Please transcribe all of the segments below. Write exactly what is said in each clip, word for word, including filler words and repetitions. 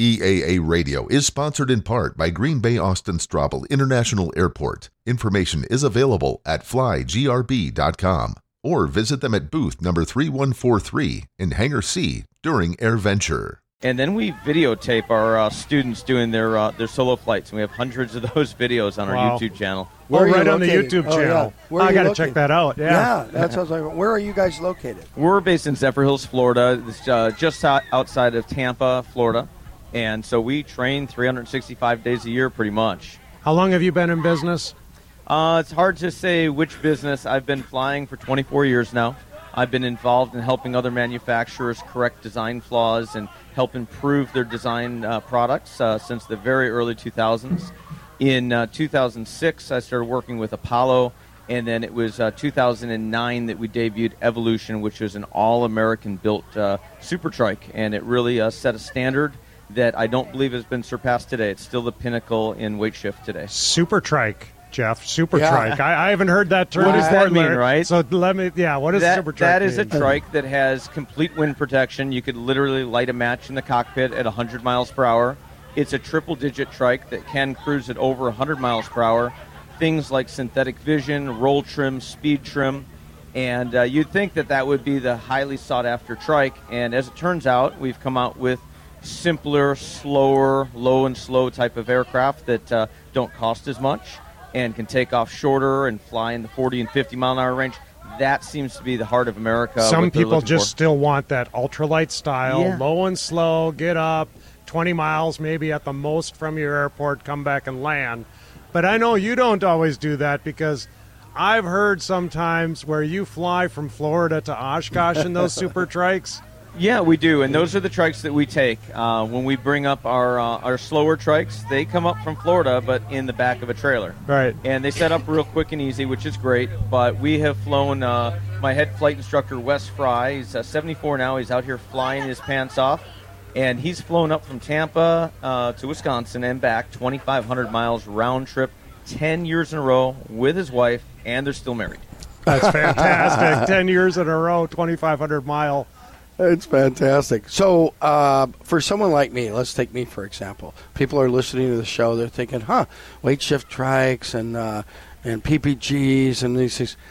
E A A Radio is sponsored in part by Green Bay Austin Straubel International Airport. Information is available at fly g r b dot com or visit them at booth number three one four three in Hangar C during AirVenture. And then we videotape our uh, students doing their uh, their solo flights, and we have hundreds of those videos on our wow. YouTube channel. We're right on the located? YouTube channel. Oh, yeah. I got to check that out. Yeah, yeah that sounds like. Where are you guys located? We're based in Zephyr Hills, Florida. It's uh, just outside of Tampa, Florida. And so we train three hundred sixty-five days a year pretty much. How long have you been in business? Uh, it's hard to say which business. I've been flying for twenty-four years now. I've been involved in helping other manufacturers correct design flaws and help improve their design uh, products uh, since the very early two thousands. In uh, two thousand six, I started working with Apollo, and then it was uh, two thousand nine that we debuted Evolution, which was an all-American built uh, super trike, and it really uh, set a standard that I don't believe has been surpassed today. It's still the pinnacle in weight shift today. Super trike. Jeff, super yeah. trike. I, I haven't heard that term. What does that mean, Larry. right? So let me, yeah, what does that, super trike That is mean? a trike that has complete wind protection. You could literally light a match in the cockpit at one hundred miles per hour. It's a triple-digit trike that can cruise at over one hundred miles per hour. Things like synthetic vision, roll trim, speed trim. And uh, you'd think that that would be the highly sought-after trike. And as it turns out, we've come out with simpler, slower, low and slow type of aircraft that uh, don't cost as much and can take off shorter and fly in the forty and fifty mile an hour range. That seems to be the heart of America. Some people just for. still want that ultralight style, yeah. low and slow, get up, twenty miles maybe at the most from your airport, come back and land. But I know you don't always do that, because I've heard sometimes where you fly from Florida to Oshkosh in those super trikes. Yeah, we do, and those are the trikes that we take. Uh, when we bring up our uh, our slower trikes, they come up from Florida, but in the back of a trailer. Right. And they set up real quick and easy, which is great. But we have flown, uh, my head flight instructor, Wes Fry, he's uh, seventy-four now. He's out here flying his pants off. And he's flown up from Tampa uh, to Wisconsin and back, twenty-five hundred miles round trip, ten years in a row with his wife, and they're still married. That's fantastic. ten years in a row, twenty-five hundred mile. It's fantastic. So uh, for someone like me, let's take me for example. People are listening to the show. They're thinking, huh, weight shift trikes and, uh, and P P Gs and these things.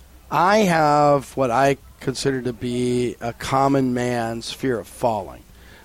I have what I consider to be a common man's fear of falling.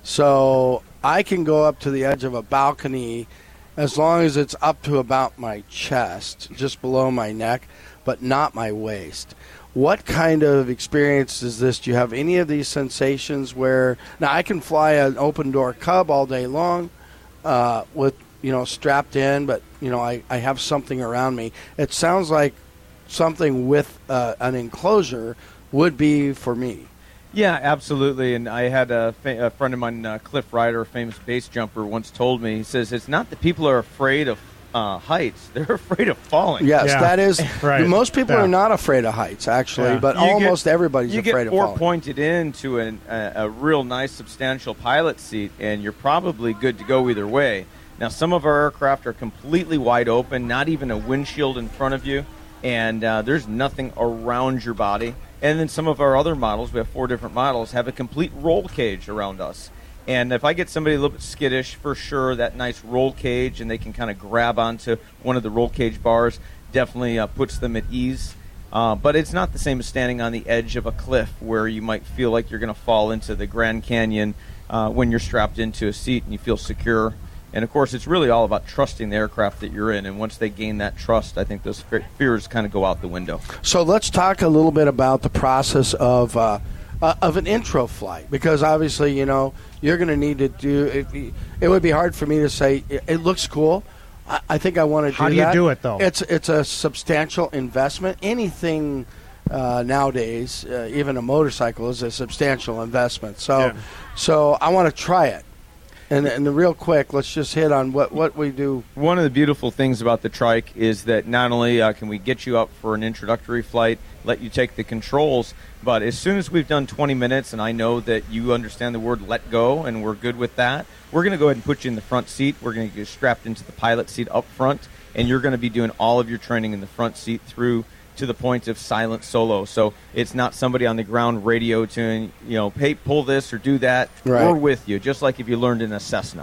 So I can go up to the edge of a balcony as long as it's up to about my chest, just below my neck, but not my waist. What kind of experience is this? Do you have any of these sensations where, now I can fly an open door Cub all day long uh, with, you know, strapped in, but, you know, I, I have something around me. It sounds like something with uh, an enclosure would be for me. Yeah, absolutely. And I had a, fa- a friend of mine, uh, Cliff Ryder, a famous base jumper, once told me, he says, it's not that people are afraid of uh, heights. They're afraid of falling. Yes, Yeah. that is. Right. Most people Yeah. are not afraid of heights, actually, Yeah. but You almost get- everybody's you afraid get of four falling. pointed into an, a, a real nice, substantial pilot seat, and you're probably good to go either way. Now, some of our aircraft are completely wide open, not even a windshield in front of you, and uh, there's nothing around your body. And then some of our other models, we have four different models, have a complete roll cage around us. And if I get somebody a little bit skittish, for sure, that nice roll cage, and they can kind of grab onto one of the roll cage bars, definitely uh, puts them at ease. Uh, but it's not the same as standing on the edge of a cliff where you might feel like you're going to fall into the Grand Canyon uh, when you're strapped into a seat and you feel secure. And, of course, it's really all about trusting the aircraft that you're in. And once they gain that trust, I think those fe- fears kind of go out the window. So let's talk a little bit about the process of uh, uh, of an intro flight, because obviously, you know, you're going to need to do it. It would be hard for me to say it, it looks cool. I, I think I want to do that. How do you do it, though? It's it's a substantial investment. Anything uh, nowadays, uh, even a motorcycle, is a substantial investment. So, Yeah. so I want to try it. And, and the real quick, let's just hit on what, what we do. One of the beautiful things about the trike is that not only uh, can we get you up for an introductory flight, let you take the controls, but as soon as we've done twenty minutes and I know that you understand the word let go and we're good with that, we're going to go ahead and put you in the front seat. We're going to get you strapped into the pilot seat up front, and you're going to be doing all of your training in the front seat through to the point of silent solo. So it's not somebody on the ground radio to, you know, hey, pull this or do that. Right. We're with you, just like if you learned in a Cessna.